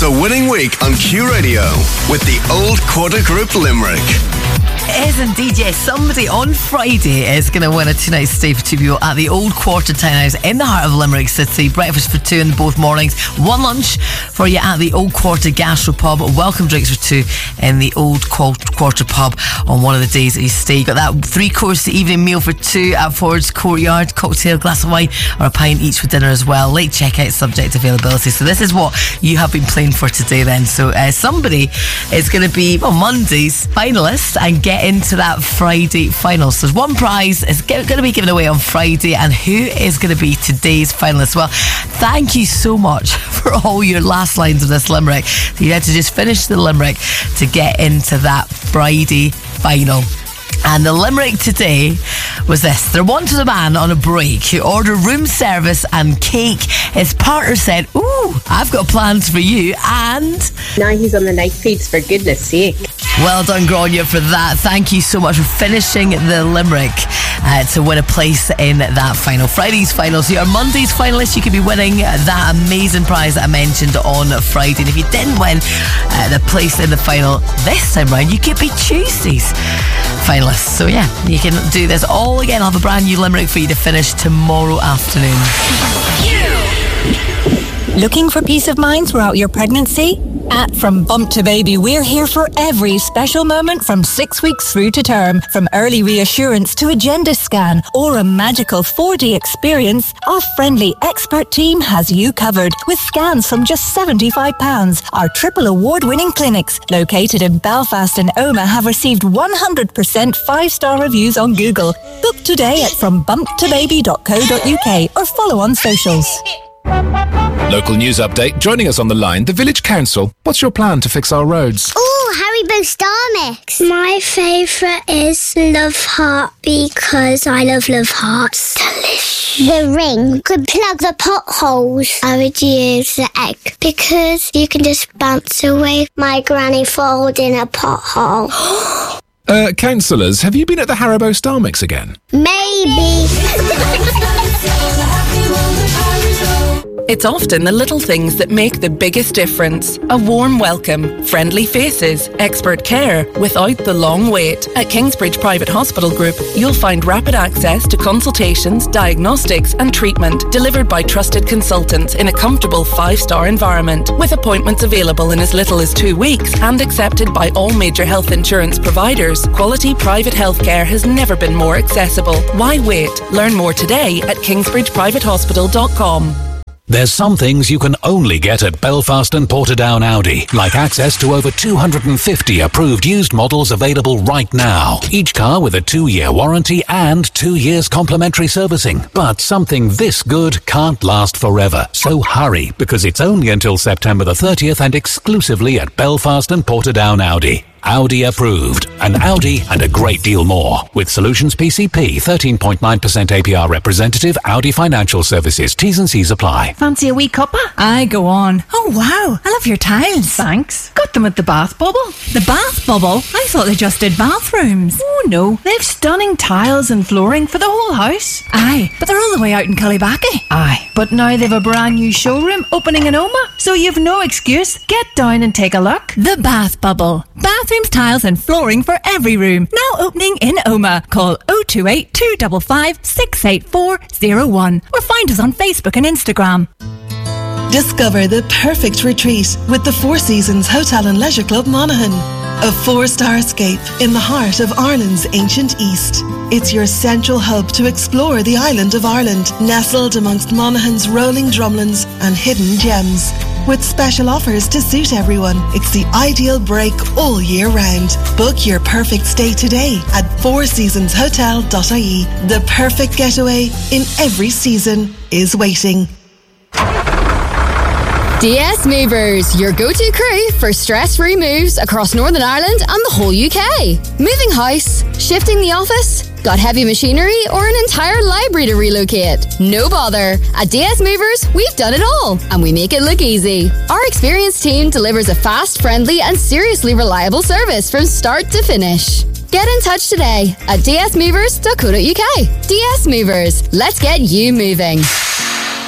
a winning week on Q Radio with the Old Quarter Group Limerick. It is indeed, yes. Somebody on Friday is going to win a 2-night stay for two people at the Old Quarter Townhouse in the heart of Limerick City. Breakfast for two in both mornings. One lunch for you at the Old Quarter Gastropub. Welcome drinks for two in the Old Quarter Pub on one of the days that you stay. You got that 3-course evening meal for two at Ford's Courtyard. Cocktail, glass of wine or a pint each for dinner as well. Late checkout subject to availability. So this is what you have been playing for today then. So somebody is going to be Monday's finalist and get into that Friday final. So there's one prize is going to be given away on Friday, and who is going to be today's finalist? Well, thank you so much for all your last lines of this limerick. You had to just finish the limerick to get into that Friday final. And the limerick today was this. There once was a man on a break who ordered room service and cake. His partner said, "Ooh, I've got plans for you," and now he's on the night feeds, for goodness sake. Well done, Grania, for that. Thank you so much for finishing the limerick to win a place in that final. Friday's final. So you're Monday's finalist. You could be winning that amazing prize that I mentioned on Friday. And if you didn't win the place in the final this time round, you could be Tuesday's finalist. So yeah, you can do this all again. I'll have a brand new limerick for you to finish tomorrow afternoon. Looking for peace of mind throughout your pregnancy? At From Bump to Baby, we're here for every special moment from 6 weeks through to term. From early reassurance to a gender scan or a magical 4D experience, our friendly expert team has you covered with scans from just £75. Our triple award-winning clinics, located in Belfast and Omagh, have received 100% 5-star reviews on Google. Book today at frombumptobaby.co.uk or follow on socials. Local news update. Joining us on the line, the Village Council. What's your plan to fix our roads? Oh, Haribo Star Mix. My favourite is Love Heart because I love Hearts. Delicious. The ring could plug the potholes. I would use the egg because you can just bounce away my granny falls in a pothole. Councillors, have you been at the Haribo Star Mix again? Maybe. It's often the little things that make the biggest difference. A warm welcome, friendly faces, expert care without the long wait. At Kingsbridge Private Hospital Group, you'll find rapid access to consultations, diagnostics and treatment delivered by trusted consultants in a comfortable 5-star environment, with appointments available in as little as 2 weeks and accepted by all major health insurance providers. Quality private healthcare has never been more accessible. Why wait? Learn more today at kingsbridgeprivatehospital.com. There's some things you can only get at Belfast and Portadown Audi, like access to over 250 approved used models available right now. Each car with a 2-year warranty and 2 years complimentary servicing. But something this good can't last forever. So hurry, because it's only until September the 30th and exclusively at Belfast and Portadown Audi. Audi approved. An Audi and a great deal more. With Solutions PCP, 13.9% APR representative, Audi Financial Services. T's and C's apply. Fancy a wee cuppa? Aye, go on. Oh, wow. I love your tiles. Thanks. Got them at the Bath Bubble. The Bath Bubble? I thought they just did bathrooms. Oh, no. They've stunning tiles and flooring for the whole house. Aye, but they're all the way out in Cullybackey. Aye, but now they've a brand new showroom opening in Omagh, so you've no excuse. Get down and take a look. The Bath Bubble. Bathrooms, tiles and flooring for every room. Now opening in Omagh. Call 028 255 68401 or find us on Facebook and Instagram. Discover the perfect retreat with the Four Seasons Hotel and Leisure Club Monaghan. A 4-star escape in the heart of Ireland's ancient East. It's your central hub to explore the island of Ireland, nestled amongst Monaghan's rolling drumlins and hidden gems. With special offers to suit everyone, it's the ideal break all year round. Book your perfect stay today at fourseasonshotel.ie. The perfect getaway in every season is waiting. DS Movers, your go-to crew for stress-free moves across Northern Ireland and the whole UK. Moving house, shifting the office, got heavy machinery or an entire library to relocate? No bother. At DS Movers, we've done it all and we make it look easy. Our experienced team delivers a fast, friendly and seriously reliable service from start to finish. Get in touch today at dsmovers.co.uk. DS Movers, let's get you moving.